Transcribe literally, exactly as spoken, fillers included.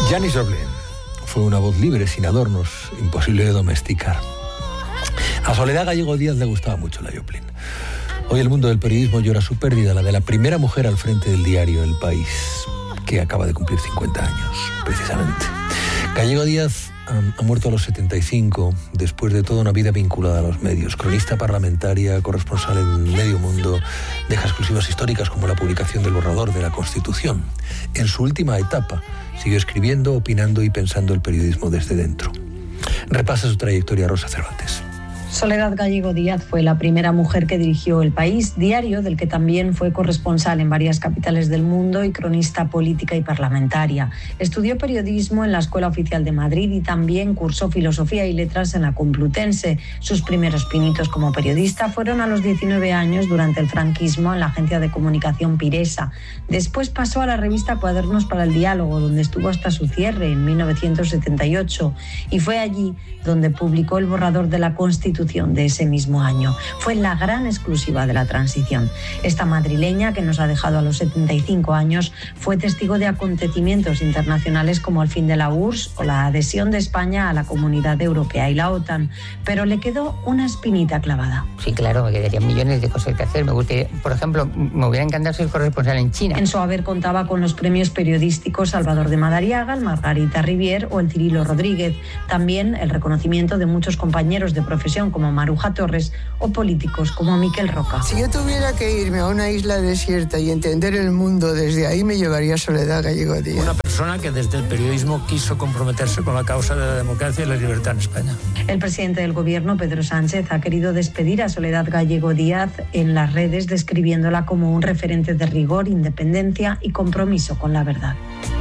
Janis Joplin fue una voz libre, sin adornos, imposible de domesticar. A Soledad Gallego Díaz le gustaba mucho la Joplin. Hoy el mundo del periodismo llora su pérdida, la de la primera mujer al frente del diario El País, que acaba de cumplir cincuenta años, precisamente. Gallego Díaz um, ha muerto a los setenta y cinco, después de toda una vida vinculada a los medios. Cronista parlamentaria, corresponsal en Medio Mundo, deja exclusivas históricas como la publicación del borrador de la Constitución. En su última etapa, sigue escribiendo, opinando y pensando el periodismo desde dentro. Repasa su trayectoria Rosa Cervantes. Soledad Gallego Díaz fue la primera mujer que dirigió El País, diario del que también fue corresponsal en varias capitales del mundo y cronista política y parlamentaria. Estudió periodismo en la Escuela Oficial de Madrid y también cursó Filosofía y Letras en la Complutense. Sus primeros pinitos como periodista fueron a los diecinueve años durante el franquismo en la agencia de comunicación Piresa. Después pasó a la revista Cuadernos para el Diálogo, donde estuvo hasta su cierre en mil novecientos setenta y ocho, y fue allí donde publicó el borrador de la Constitución de ese mismo año. Fue la gran exclusiva de la transición. Esta madrileña, que nos ha dejado a los setenta y cinco años, fue testigo de acontecimientos internacionales como el fin de la U R S S o la adhesión de España a la Comunidad Europea y la OTAN, pero le quedó una espinita clavada. Sí, claro, me quedarían millones de cosas que hacer. Me gustaría, por ejemplo, me hubiera encantado ser corresponsal en China. En su haber contaba con los premios periodísticos Salvador de Madariaga, el Margarita Rivier o el Cirilo Rodríguez. También el reconocimiento de muchos compañeros de profesión como Maruja Torres o políticos como Miquel Roca. Si yo tuviera que irme a una isla desierta y entender el mundo desde ahí, me llevaría Soledad Gallego Díaz. Una persona que desde el periodismo quiso comprometerse con la causa de la democracia y la libertad en España. El presidente del gobierno, Pedro Sánchez, ha querido despedir a Soledad Gallego Díaz en las redes, describiéndola como un referente de rigor, independencia y compromiso con la verdad.